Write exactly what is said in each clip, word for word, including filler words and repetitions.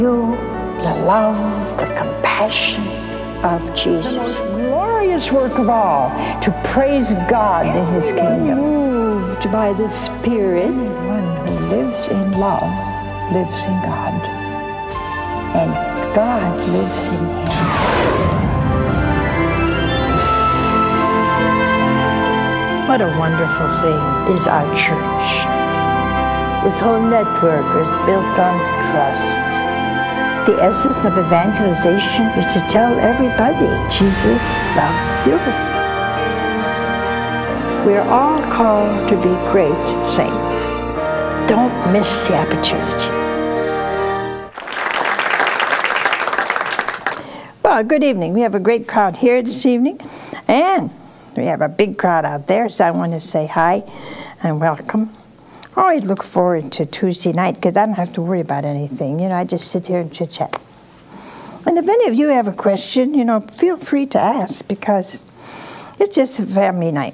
You, the love, the compassion of Jesus. The most glorious work of all, to praise God in His kingdom. Moved by the Spirit, one who lives in love lives in God, and God lives in him. What a wonderful thing is our church. This whole network is built on trust. The essence of evangelization is to tell everybody Jesus loves you. We're all called to be great saints. Don't miss the opportunity. Well, good evening. We have a great crowd here this evening, and we have a big crowd out there, so I want to say hi and welcome. I always look forward to Tuesday night because I don't have to worry about anything. You know, I just sit here and chit-chat. And if any of you have a question, you know, feel free to ask because it's just a family night.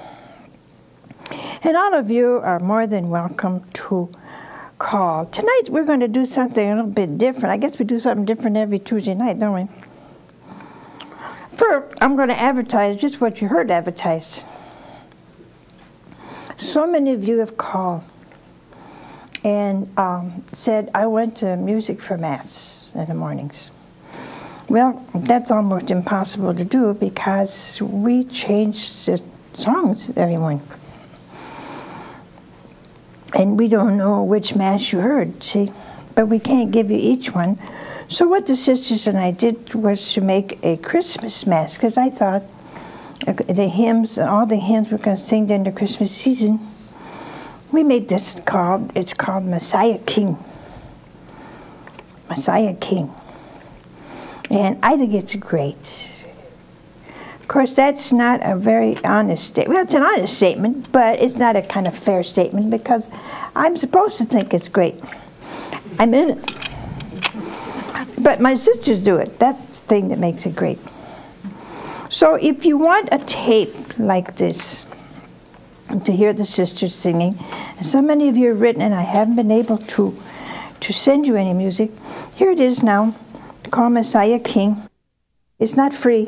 And all of you are more than welcome to call. Tonight we're going to do something a little bit different. I guess we do something different every Tuesday night, don't we? First, I'm going to advertise just what you heard advertised. So many of you have called and um, said, I went to music for Mass in the mornings. Well, that's almost impossible to do because we change the songs every morning. And we don't know which Mass you heard, see? But we can't give you each one. So what the sisters and I did was to make a Christmas Mass, because I thought the hymns, all the hymns we're going to sing during the Christmas season, we made this called, it's called Messiah King. Messiah King. And I think it's great. Of course, that's not a very honest statement. Well, it's an honest statement, but it's not a kind of fair statement because I'm supposed to think it's great. I'm in it. But my sisters do it. That's the thing that makes it great. So if you want a tape like this to hear the sisters singing, and so many of you have written and I haven't been able to, to send you any music, here it is now, called Messiah King. It's not free.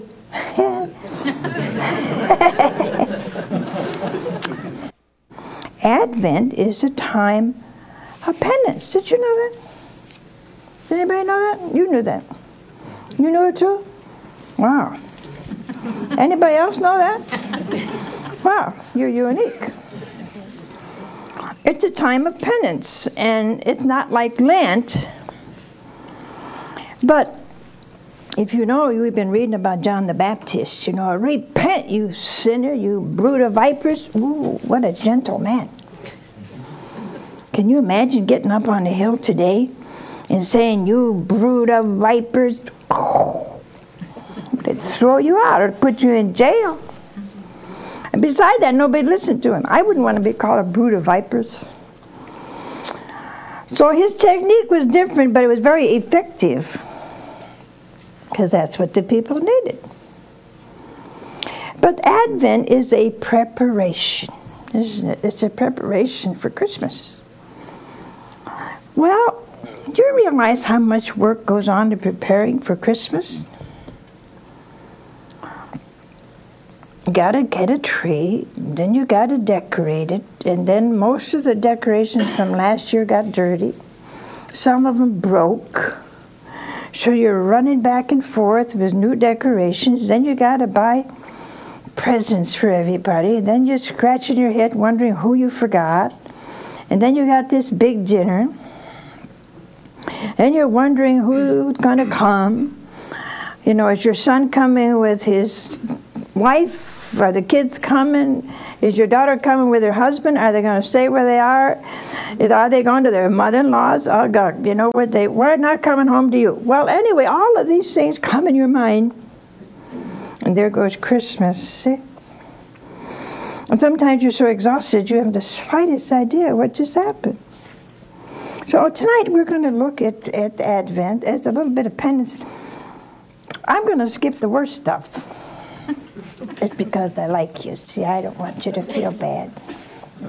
Advent is a time of penance. Did you know that? Did anybody know that? You knew that. You knew it too? Wow. Anybody else know that? Wow, you're unique. It's a time of penance, and it's not like Lent. But if you know, we've been reading about John the Baptist, you know, repent, you sinner, you brood of vipers. Ooh, what a gentle man. Can you imagine getting up on the hill today and saying, you brood of vipers? Oh, they'd throw you out or put you in jail. And besides that, nobody listened to him. I wouldn't want to be called a brood of vipers. So his technique was different, but it was very effective because that's what the people needed. But Advent is a preparation, isn't it? It's a preparation for Christmas. Well, do you realize how much work goes on to preparing for Christmas? You gotta get a tree, then you gotta decorate it, and then most of the decorations from last year got dirty. Some of them broke. So you're running back and forth with new decorations. Then you gotta buy presents for everybody. Then you're scratching your head wondering who you forgot. And then you got this big dinner. And you're wondering who's gonna come. You know, is your son coming with his wife? Are the kids coming? Is your daughter coming with her husband? Are they going to stay where they are? Is, are they going to their mother-in-laws? Oh, God, you know what? They, we're not coming home to you. Well, anyway, all of these things come in your mind. And there goes Christmas. See? And sometimes you're so exhausted you have the slightest idea what just happened. So tonight we're going to look at, at Advent as a little bit of penance. I'm going to skip the worst stuff. It's because I like you. See, I don't want you to feel bad.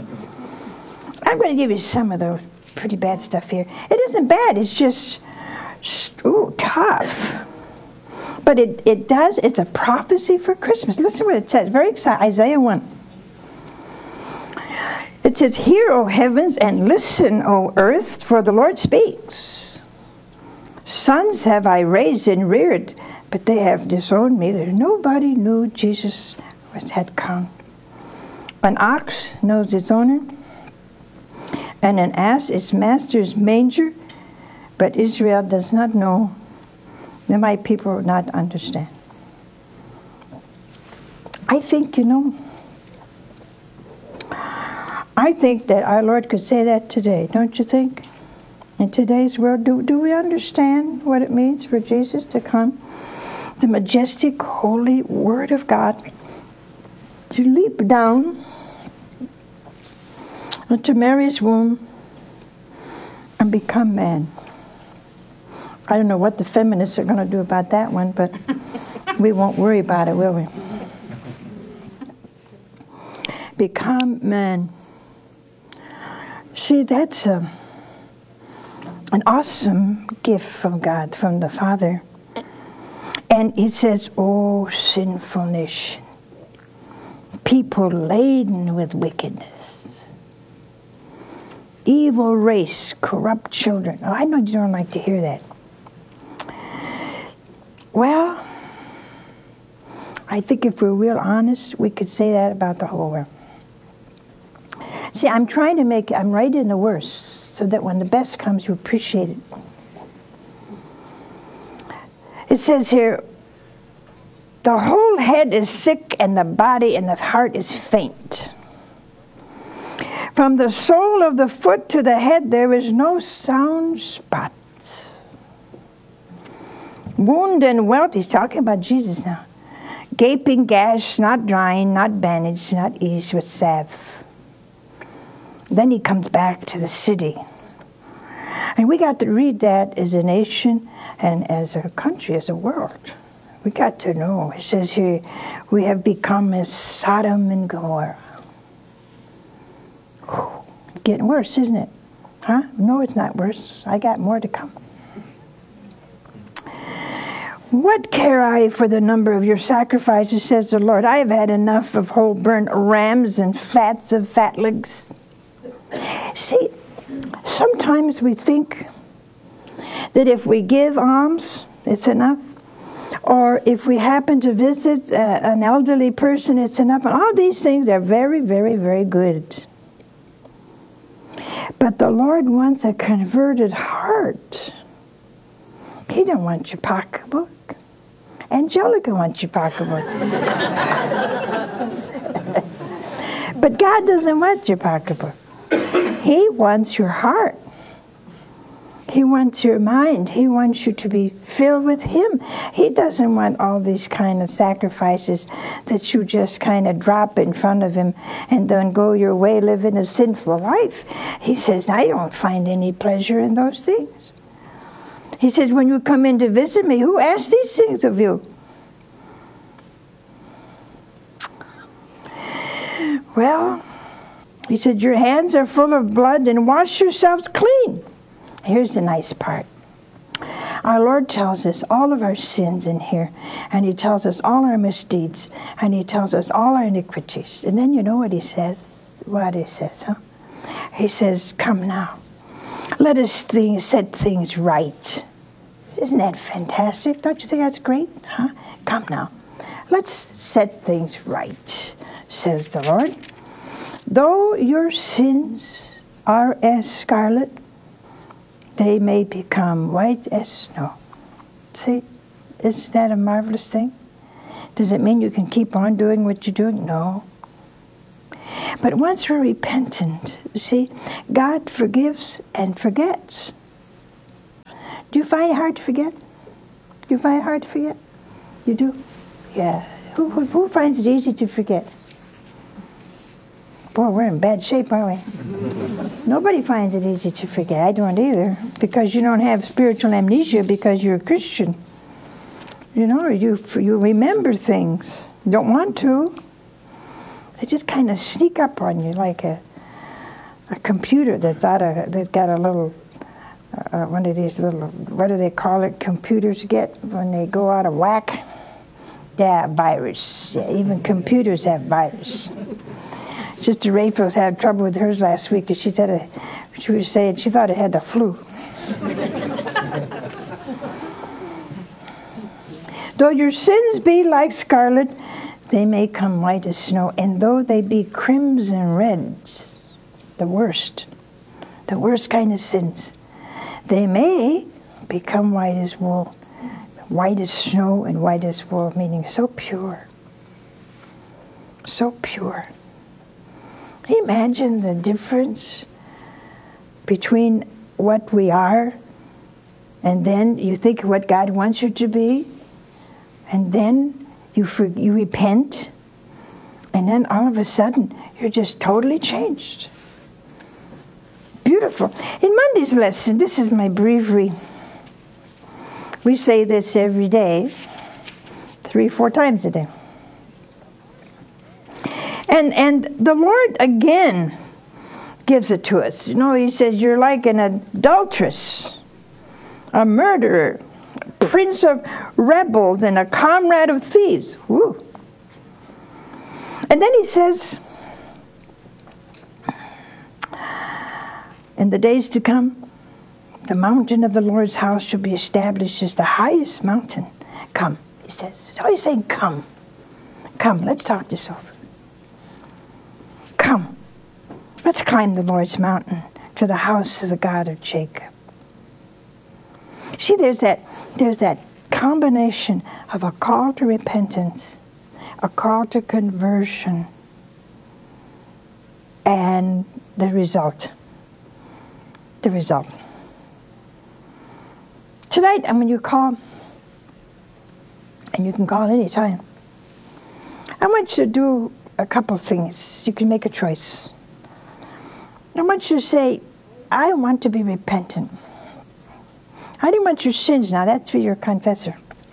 I'm going to give you some of the pretty bad stuff here. It isn't bad. It's just Ooh, tough. But it, it does, it's a prophecy for Christmas. Listen to what it says, very exciting, Isaiah one. It says, hear, O heavens, and listen, O earth, for the Lord speaks. Sons have I raised and reared, but they have disowned me. There nobody knew Jesus was, had come. An ox knows its owner, and an ass its master's manger, but Israel does not know. Then my people will not understand. I think, you know, I think that our Lord could say that today, don't you think? In today's world, do, do we understand what it means for Jesus to come? The majestic, holy Word of God to leap down into Mary's womb and become man. I don't know what the feminists are going to do about that one, but we won't worry about it, will we? Become man. See, that's a, an awesome gift from God, from the Father. And it says, oh, sinful nation, people laden with wickedness, evil race, corrupt children. Oh, I know you don't like to hear that. Well, I think if we're real honest, we could say that about the whole world. See, I'm trying to make, I'm right in the worst, so that when the best comes, you appreciate it. It says here, the whole head is sick, and the body and the heart is faint. From the sole of the foot to the head, there is no sound spot. Wound and welt, he's talking about Jesus now. Gaping gash, not drying, not bandaged, not eased with salve. Then he comes back to the city. And we got to read that as a nation and as a country, as a world. We got to know. It says here, we have become as Sodom and Gomorrah. Whew. It's getting worse, isn't it? Huh? No, it's not worse. I got more to come. What care I for the number of your sacrifices, says the Lord. I have had enough of whole burnt rams and fats of fatlings. See, sometimes we think that if we give alms, it's enough. Or if we happen to visit uh, an elderly person, it's enough. And all these things are very, very, very good. But the Lord wants a converted heart. He don't want your pocketbook. Angelica wants your pocketbook. But God doesn't want your pocketbook. He wants your heart. He wants your mind. He wants you to be filled with Him. He doesn't want all these kind of sacrifices that you just kind of drop in front of Him and then go your way living a sinful life. He says, I don't find any pleasure in those things. He says, when you come in to visit me, who asked these things of you? Well, he said, your hands are full of blood, and wash yourselves clean. Here's the nice part. Our Lord tells us all of our sins in here, and He tells us all our misdeeds, and He tells us all our iniquities. And then you know what He says? What He says, huh? He says, come now. Let us things, set things right. Isn't that fantastic? Don't you think that's great? Huh? Come now. Let's set things right, says the Lord. Though your sins are as scarlet, they may become white as snow. See, isn't that a marvelous thing? Does it mean you can keep on doing what you're doing? No. But once we're repentant, see, God forgives and forgets. Do you find it hard to forget? Do you find it hard to forget? You do? Yeah. Who, who, who finds it easy to forget? Boy, we're in bad shape, aren't we? Nobody finds it easy to forget. I don't either, because you don't have spiritual amnesia because you're a Christian. You know, you you remember things. You don't want to. They just kind of sneak up on you like a a computer that's out of, that's got a little uh, one of these little, what do they call it, computers get when they go out of whack? Yeah, virus. Yeah, even computers have virus. Sister Rachel's had trouble with hers last week because she said a, she was saying she thought it had the flu. Though your sins be like scarlet, they may come white as snow, and though they be crimson reds, the worst, the worst kind of sins, they may become white as wool. White as snow and white as wool, meaning so pure. So pure. Imagine the difference between what we are and then you think of what God wants you to be, and then you, for, you repent, and then all of a sudden you're just totally changed. Beautiful. In Monday's lesson, this is my breviary. We say this every day, three, four times a day. And and the Lord again gives it to us. You know, he says, you're like an adulteress, a murderer, a prince of rebels, and a comrade of thieves. Woo. And then he says, in the days to come, the mountain of the Lord's house shall be established as the highest mountain. Come, he says. He's always saying, come. Come, let's talk this over. Come, let's climb the Lord's mountain to the house of the God of Jacob. See, there's that, there's that combination of a call to repentance, a call to conversion, and the result. The result. Tonight, and when you call, and you can call any time, I want you to do a couple things. You can make a choice. I want you to say, I want to be repentant. I don't want your sins now. That's for your confessor.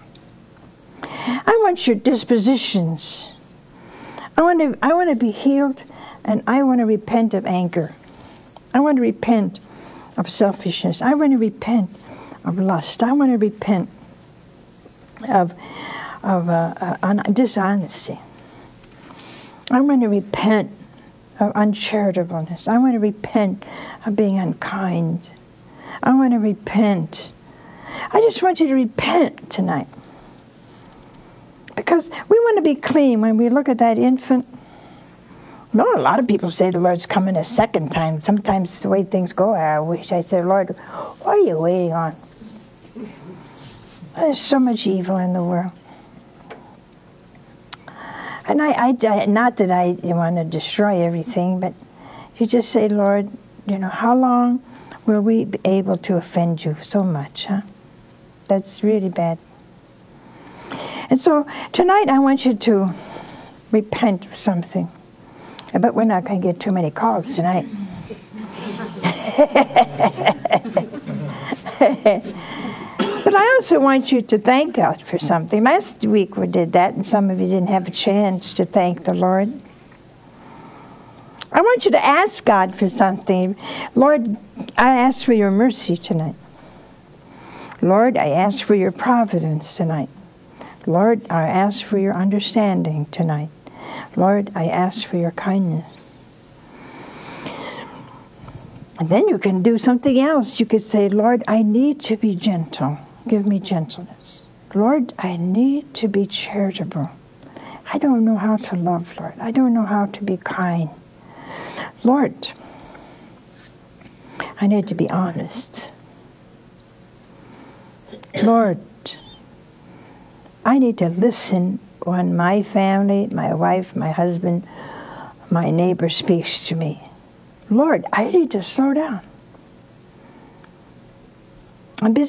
I want your dispositions. I want to, I want to be healed, and I want to repent of anger. I want to repent of selfishness. I want to repent of lust. I want to repent of, of uh, uh, dishonesty. I want to repent of uncharitableness. I want to repent of being unkind. I want to repent. I just want you to repent tonight. Because we want to be clean when we look at that infant. No, a lot of people say the Lord's coming a second time. Sometimes the way things go, I wish I said, Lord, what are you waiting on? There's so much evil in the world. And I, I, not that I want to destroy everything, but you just say, Lord, you know, how long will we be able to offend you so much, huh? That's really bad. And so tonight I want you to repent of something. But we're not going to get too many calls tonight. But I also want you to thank God for something. Last week we did that, and some of you didn't have a chance to thank the Lord. I want you to ask God for something. Lord, I ask for your mercy tonight. Lord, I ask for your providence tonight. Lord, I ask for your understanding tonight. Lord, I ask for your kindness. And then you can do something else. You could say, Lord, I need to be gentle. Give me gentleness. Lord, I need to be charitable. I don't know how to love, Lord. I don't know how to be kind. Lord, I need to be honest. Lord, I need to listen when my family, my wife, my husband, my neighbor speaks to me. Lord, I need to slow down. I'm busy.